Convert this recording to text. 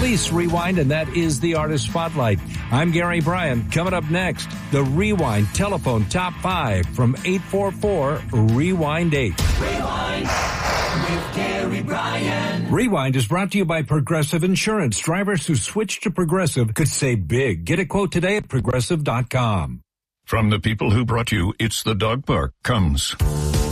Police Rewind, and that is the Artist Spotlight. I'm Gary Bryan. Coming up next, the Rewind Telephone Top 5 from 844-REWIND-8. Rewind with Gary Bryan. Rewind is brought to you by Progressive Insurance. Drivers who switch to Progressive could save big. Get a quote today at Progressive.com. From the people who brought you It's the Dog Park comes